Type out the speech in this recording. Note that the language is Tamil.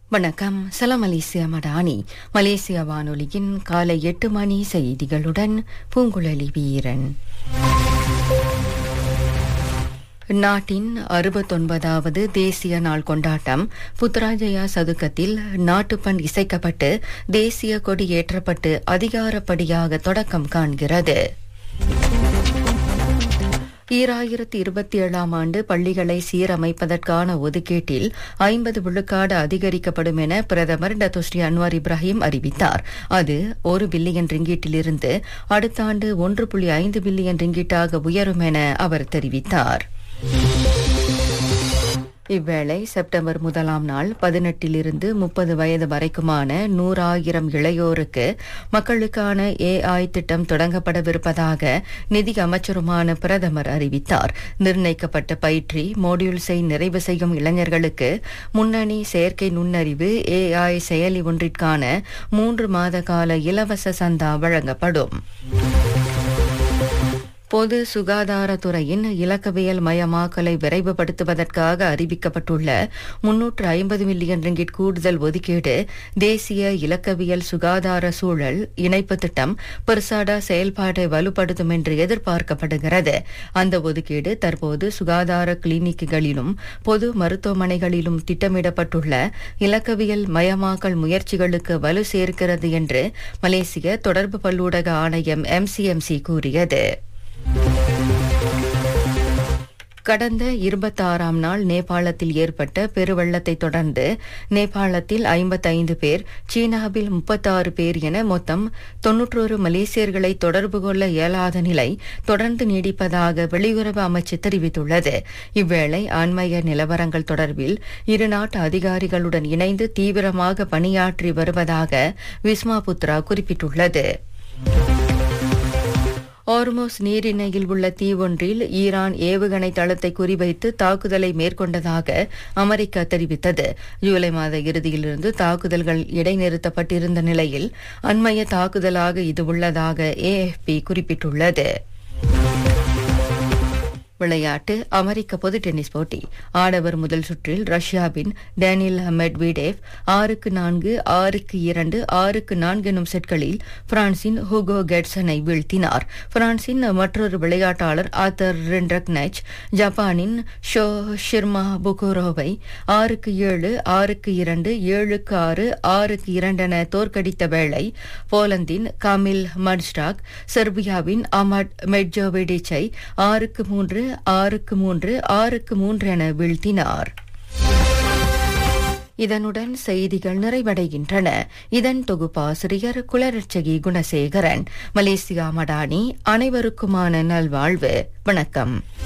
வணக்கம். சலாம் மலேசியா மடானி. மலேசியா வானொலியின் காலை 8 மணி செய்திகளுடன் பூங்குழலி வீரன். நாட்டின் 69வது தேசிய நாள் கொண்டாட்டம் புத்ராஜயா சதுக்கத்தில் நாட்டுப்பண் இசைக்கப்பட்டு தேசிய கொடி ஏற்றப்பட்டு அதிகாரப்படியாக தொடக்கம் காண்கிறது. 2027ஆம் ஆண்டு பள்ளிகளை சீரமைப்பதற்கான ஒதுக்கீட்டில் 50 விழுக்காடு அதிகரிக்கப்படும் என பிரதமர் டத்தோஸ்ரீ அன்வார் இப்ராஹிம் அறிவித்தார். அது 1 பில்லியன் ரிங்கீட்டிலிருந்து அடுத்த ஆண்டு 1.5 பில்லியன் ரிங்கீட்டாக உயரும் என அவர் தெரிவித்தார். இவ்வேளை செப்டம்பர் 1ஆம் நாள் 18லிருந்து 30 வயது வரைக்குமான 100,000 இளையோருக்கு மக்களுக்கான AI திட்டம் தொடங்கப்படவிருப்பதாக நிதி அமைச்சருமான பிரதமர் அறிவித்தார். நிர்ணயிக்கப்பட்ட பயிற்சி மோடியூல்ஸை நிறைவு செய்யும் இளைஞர்களுக்கு முன்னணி செயற்கை நுண்ணறிவு AI செயலி ஒன்றிற்கான 3 மாத கால இலவச சந்தா வழங்கப்படும். பொது சுகாதாரத்துறையின் இலக்கவியல் மயமாக்கலை விரைவுபடுத்துவதற்காக அறிவிக்கப்பட்டுள்ள 350 மில்லியன் ரிங்கிட் கூடுதல் ஒதுக்கீடு தேசிய இலக்கவியல் சுகாதார சூழல் இணைப்பு திட்டம் பெர்சாடா செயல்பாட்டை வலுப்படுத்தும் என்று எதிர்பார்க்கப்படுகிறது. அந்த ஒதுக்கீடு தற்போது சுகாதார கிளினிக்குகளிலும் பொது மருத்துவமனைகளிலும் திட்டமிடப்பட்டுள்ள இலக்கவியல் மயமாக்கல் முயற்சிகளுக்கு வலு சேர்க்கிறது என்று மலேசிய தொடர்பு பல்லூடக ஆணையம் MCMC கூறியது. கடந்த 26ஆம் நாள் நேபாளத்தில் ஏற்பட்ட பெருவெள்ளத்தை தொடர்ந்து நேபாளத்தில் 55 பேர், சீனாவில் 36 பேர் என மொத்தம் 91 மலேசியர்களை தொடர்பு கொள்ள இயலாத நிலை தொடர்ந்து நீடிப்பதாக வெளியுறவு அமைச்சு தெரிவித்துள்ளது. இவ்வேளை அண்மைய நிலவரங்கள் தொடர்பில் இரு நாட்டு அதிகாரிகளுடன் இணைந்து தீவிரமாக பணியாற்றி வருவதாக விஸ்மா புத்ரா குறிப்பிட்டுள்ளது. ஹார்முஸ் நீரிணையில் உள்ள தீவொன்றில் ஈரான் ஏவுகணை தளத்தை குறிவைத்து தாக்குதலை மேற்கொண்டதாக அமெரிக்கா தெரிவித்தது. ஜூலை மாத இறுதியிலிருந்து தாக்குதல்கள் இடைநிறுத்தப்பட்டிருந்த நிலையில் அண்மைய தாக்குதலாக இது உள்ளதாக AFP குறிப்பிட்டுள்ளது. விளையாட்டு. அமெரிக்க பொது டென்னிஸ் போட்டி ஆடவர் முதல் சுற்றில் ரஷ்யாவின் டேனில் மெட்வீடேவ் 6-4, 6-2, 6-4 எனும் செட்களில் பிரான்சின் ஹூகோ கெட்சனை வீழ்த்தினார். பிரான்சின் மற்றொரு விளையாட்டாளர் ஆர்தர் ரிண்டக்னெச் ஜப்பானின் ஷோ ஷிர்மா புகோரோவை 6-7, 6-2, 7-6, 6-2 என தோற்கடித்த வேளை போலந்தின் காமில் மட்ஸ்டாக் செர்பியாவின் அமட் மெட்ஜோவிடிச்சை 6-3, 6-3, 6-3 என வீழ்த்தினார். இதனுடன் செய்திகள் நிறைவடைகின்றன. இதன் தொகுப்பாசிரியர் குலரட்சகி குணசேகரன். மலேசியா மடானி. அனைவருக்குமான நல்வாழ்வு. வணக்கம்.